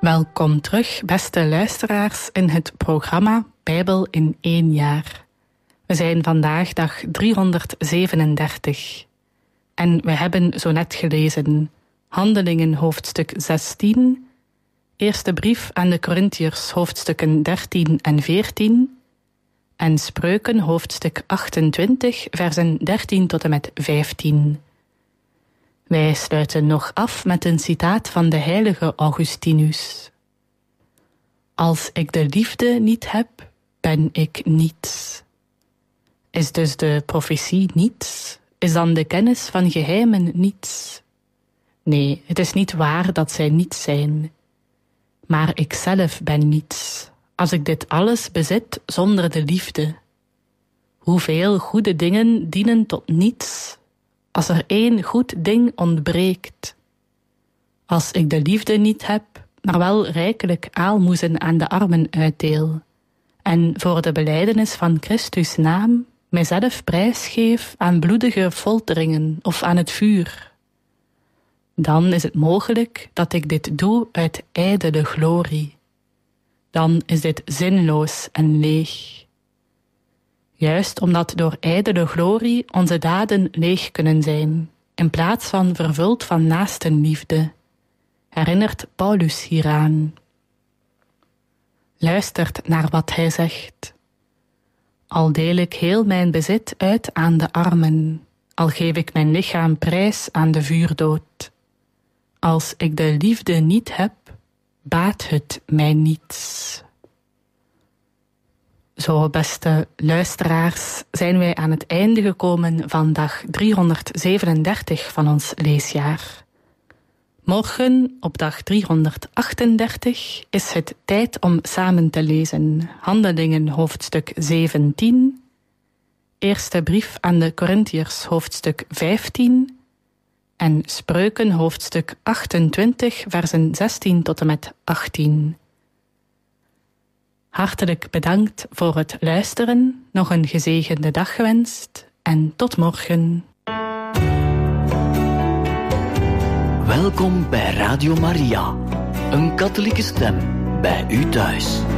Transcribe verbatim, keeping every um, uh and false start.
Welkom terug, beste luisteraars, in het programma Bijbel in één jaar. We zijn vandaag dag driehonderdzevenendertig. En we hebben zo net gelezen Handelingen hoofdstuk zestien, Eerste brief aan de Korintiërs hoofdstukken dertien en veertien en Spreuken hoofdstuk achtentwintig, versen dertien tot en met vijftien. Wij sluiten nog af met een citaat van de heilige Augustinus. Als ik de liefde niet heb, ben ik niets. Is dus de profetie niets? Is dan de kennis van geheimen niets? Nee, het is niet waar dat zij niets zijn. Maar ik zelf ben niets, als ik dit alles bezit zonder de liefde. Hoeveel goede dingen dienen tot niets, als er één goed ding ontbreekt. Als ik de liefde niet heb, maar wel rijkelijk aalmoezen aan de armen uitdeel, en voor de belijdenis van Christus naam mijzelf prijsgeef aan bloedige folteringen of aan het vuur, dan is het mogelijk dat ik dit doe uit ijdele glorie. Dan is dit zinloos en leeg. Juist omdat door ijdele glorie onze daden leeg kunnen zijn, in plaats van vervuld van naastenliefde, herinnert Paulus hieraan. Luistert naar wat hij zegt. Al deel ik heel mijn bezit uit aan de armen, al geef ik mijn lichaam prijs aan de vuurdood. Als ik de liefde niet heb, baat het mij niets. Zo, beste luisteraars, zijn wij aan het einde gekomen van dag driehonderdzevenendertig van ons leesjaar. Morgen, op dag driehonderdachtendertig, is het tijd om samen te lezen Handelingen hoofdstuk zeventien, Eerste brief aan de Korintiërs hoofdstuk vijftien en Spreuken hoofdstuk achtentwintig, versen zestien tot en met achttien. Hartelijk bedankt voor het luisteren, nog een gezegende dag gewenst en tot morgen. Welkom bij Radio Maria, een katholieke stem bij u thuis.